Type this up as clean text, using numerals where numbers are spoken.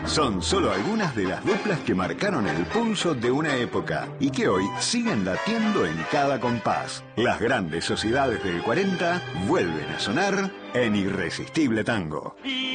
Son solo algunas de las duplas que marcaron el pulso de una época y que hoy siguen latiendo en cada compás. Las grandes sociedades del 40 vuelven a sonar en Irresistible Tango.